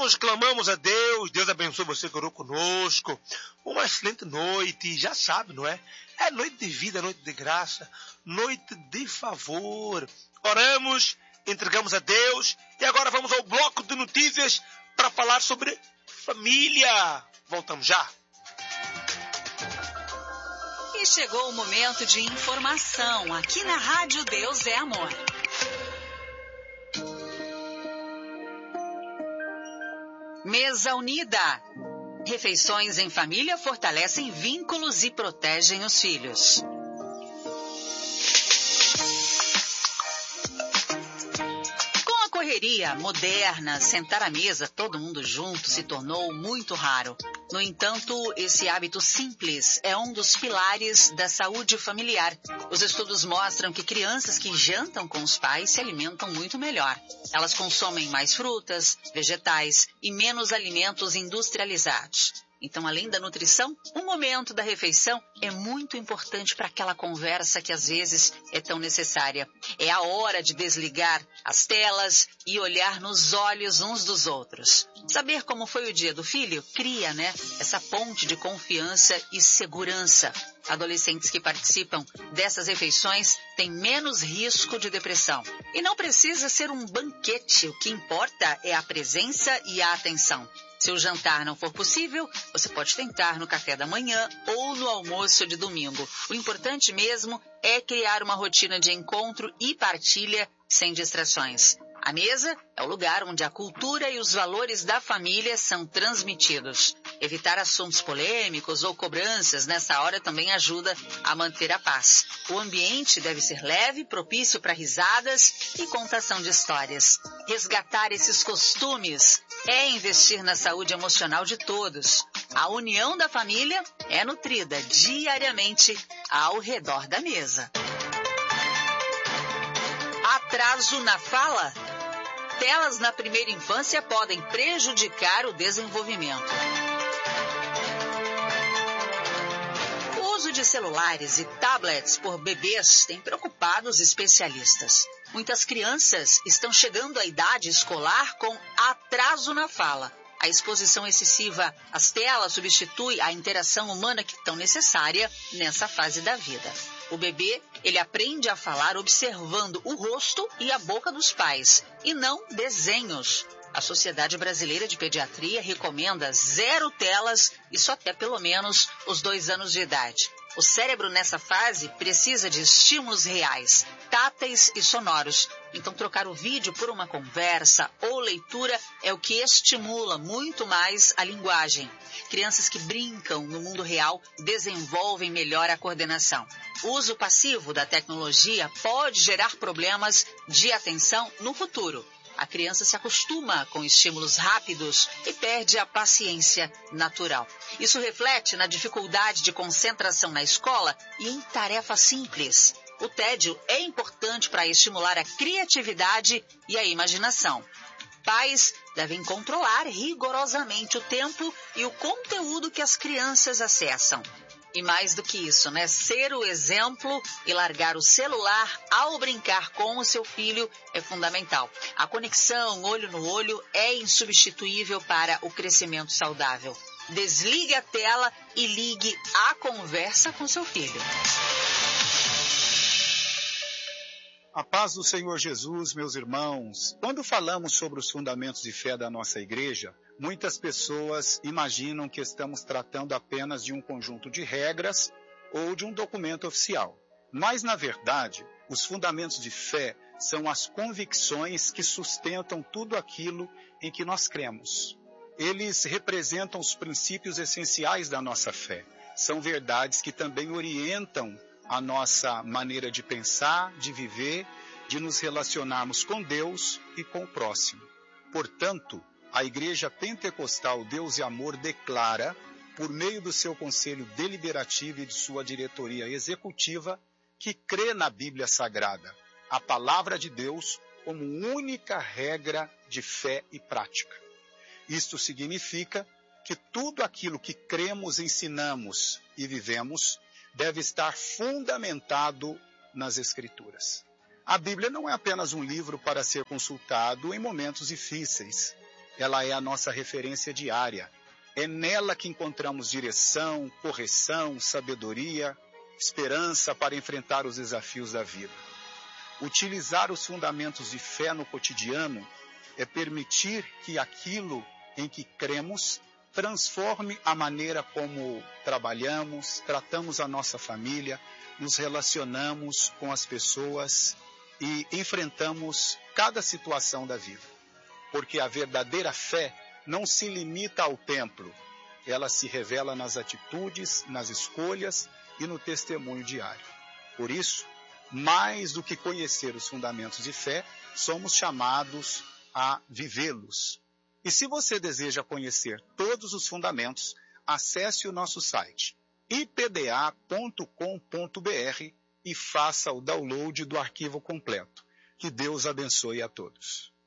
Oramos, clamamos a Deus. Deus abençoe você que orou conosco. Uma excelente noite, já sabe, não é? É noite de vida, noite de graça, noite de favor. Oramos, entregamos a Deus e agora vamos ao bloco de notícias para falar sobre família. Voltamos já. E chegou o momento de informação aqui na Rádio Deus é Amor. Mesa Unida. Refeições em família fortalecem vínculos e protegem os filhos. Com a correria moderna, sentar à mesa todo mundo junto se tornou muito raro. No entanto, esse hábito simples é um dos pilares da saúde familiar. Os estudos mostram que crianças que jantam com os pais se alimentam muito melhor. Elas consomem mais frutas, vegetais e menos alimentos industrializados. Então, além da nutrição, o momento da refeição é muito importante para aquela conversa que às vezes é tão necessária. É a hora de desligar as telas e olhar nos olhos uns dos outros. Saber como foi o dia do filho cria, essa ponte de confiança e segurança. Adolescentes que participam dessas refeições têm menos risco de depressão. E não precisa ser um banquete, o que importa é a presença e a atenção. Se o jantar não for possível, você pode tentar no café da manhã ou no almoço de domingo. O importante mesmo é criar uma rotina de encontro e partilha sem distrações. A mesa é o lugar onde a cultura e os valores da família são transmitidos. Evitar assuntos polêmicos ou cobranças nessa hora também ajuda a manter a paz. O ambiente deve ser leve, propício para risadas e contação de histórias. Resgatar esses costumes é investir na saúde emocional de todos. A união da família é nutrida diariamente ao redor da mesa. Atraso na fala? Telas na primeira infância podem prejudicar o desenvolvimento. O uso de celulares e tablets por bebês tem preocupado os especialistas. Muitas crianças estão chegando à idade escolar com atraso na fala. A exposição excessiva às telas substitui a interação humana que é tão necessária nessa fase da vida. O bebê, ele aprende a falar observando o rosto e a boca dos pais, e não desenhos. A Sociedade Brasileira de Pediatria recomenda 0 telas, isso até pelo menos os 2 anos de idade. O cérebro nessa fase precisa de estímulos reais, táteis e sonoros. Então trocar o vídeo por uma conversa ou leitura é o que estimula muito mais a linguagem. Crianças que brincam no mundo real desenvolvem melhor a coordenação. O uso passivo da tecnologia pode gerar problemas de atenção no futuro. A criança se acostuma com estímulos rápidos e perde a paciência natural. Isso reflete na dificuldade de concentração na escola e em tarefas simples. O tédio é importante para estimular a criatividade e a imaginação. Pais devem controlar rigorosamente o tempo e o conteúdo que as crianças acessam. E mais do que isso, ser o exemplo e largar o celular ao brincar com o seu filho é fundamental. A conexão olho no olho é insubstituível para o crescimento saudável. Desligue a tela e ligue a conversa com seu filho. A paz do Senhor Jesus, meus irmãos. Quando falamos sobre os fundamentos de fé da nossa igreja, muitas pessoas imaginam que estamos tratando apenas de um conjunto de regras ou de um documento oficial. Mas, na verdade, os fundamentos de fé são as convicções que sustentam tudo aquilo em que nós cremos. Eles representam os princípios essenciais da nossa fé. São verdades que também orientam a nossa maneira de pensar, de viver, de nos relacionarmos com Deus e com o próximo. Portanto, a Igreja Pentecostal Deus e Amor declara, por meio do seu conselho deliberativo e de sua diretoria executiva, que crê na Bíblia Sagrada, a palavra de Deus, como única regra de fé e prática. Isto significa que tudo aquilo que cremos, ensinamos e vivemos deve estar fundamentado nas Escrituras. A Bíblia não é apenas um livro para ser consultado em momentos difíceis. ela é a nossa referência diária. É nela que encontramos direção, correção, sabedoria, esperança para enfrentar os desafios da vida. Utilizar os fundamentos de fé no cotidiano é permitir que aquilo em que cremos transforme a maneira como trabalhamos, tratamos a nossa família, nos relacionamos com as pessoas e enfrentamos cada situação da vida. Porque a verdadeira fé não se limita ao templo, ela se revela nas atitudes, nas escolhas e no testemunho diário. Por isso, mais do que conhecer os fundamentos de fé, somos chamados a vivê-los. E se você deseja conhecer todos os fundamentos, acesse o nosso site ipda.com.br e faça o download do arquivo completo. Que Deus abençoe a todos.